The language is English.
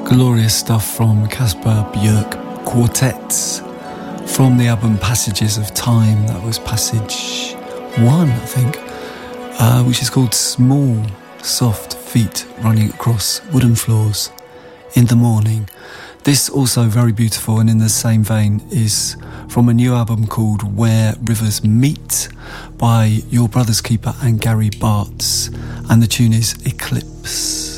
Glorious stuff from Casper Björk Quartets from the album Passages of Time. That was passage 1, I think, which is called Small Soft Feet Running Across Wooden Floors in the Morning. This also very beautiful, and in the same vein is from a new album called Where Rivers Meet by Your Brother's Keeper and Gary Bartz, and the tune is Eclipse.